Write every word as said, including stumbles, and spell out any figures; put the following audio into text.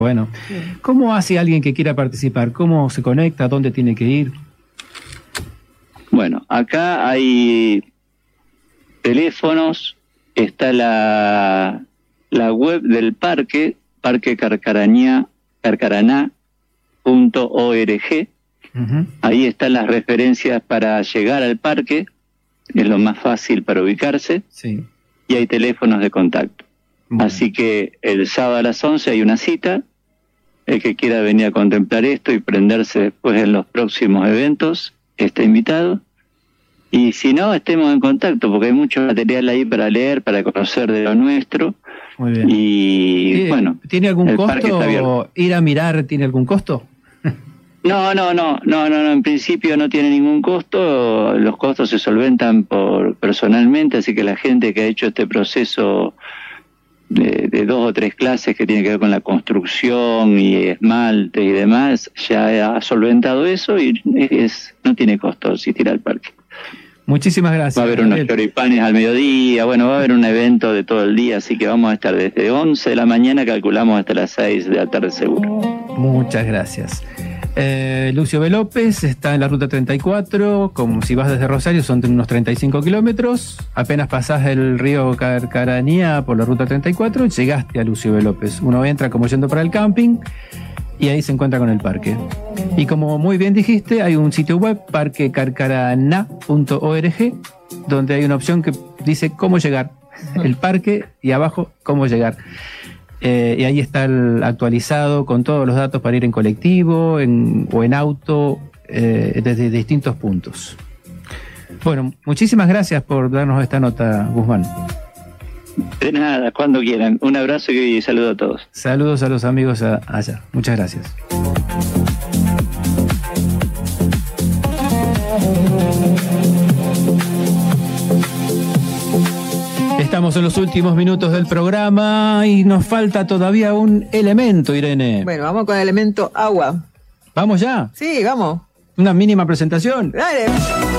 Bueno, ¿cómo hace alguien que quiera participar? ¿Cómo se conecta? ¿Dónde tiene que ir? Bueno, acá hay teléfonos, está la, la web del parque, parque carcarañá, carcaraná punto org. Uh-huh. Ahí están las referencias para llegar al parque, es lo más fácil para ubicarse, sí. Y hay teléfonos de contacto. Bueno. Así que el sábado a las once hay una cita. El que quiera venir a contemplar esto y prenderse después en los próximos eventos está invitado. Y si no, estemos en contacto, porque hay mucho material ahí para leer, para conocer de lo nuestro. Muy bien. Y ¿Tiene, bueno, ¿tiene algún costo ir a mirar? ¿Tiene algún costo? No, no, no, no, no, no, en principio no tiene ningún costo. Los costos se solventan por personalmente, así que la gente que ha hecho este proceso De, de dos o tres clases que tiene que ver con la construcción y esmalte y demás, ya ha solventado eso y es, no tiene costo asistir al parque. Muchísimas gracias. Va a haber unos choripanes al mediodía, bueno, va a haber un evento de todo el día, así que vamos a estar desde once de la mañana, calculamos hasta las seis de la tarde seguro. Muchas gracias. Eh, Lucio B. López está en la ruta treinta y cuatro, como si vas desde Rosario son unos treinta y cinco kilómetros, apenas pasás el río Carcarañá por la ruta treinta y cuatro, llegaste a Lucio B. López. Uno entra como yendo para el camping y ahí se encuentra con el parque. Y como muy bien dijiste, hay un sitio web, parque carcaraná punto org, donde hay una opción que dice cómo llegar, el parque y abajo cómo llegar. Eh, y ahí está el actualizado con todos los datos para ir en colectivo en, o en auto eh, desde distintos puntos. Bueno, muchísimas gracias por darnos esta nota, Guzmán. De nada, cuando quieran. Un abrazo y saludo a todos. Saludos a los amigos a, allá. Muchas gracias. Estamos en los últimos minutos del programa y nos falta todavía un elemento, Irene. Bueno, vamos con el elemento agua. ¿Vamos ya? Sí, vamos. ¿Una mínima presentación? Dale.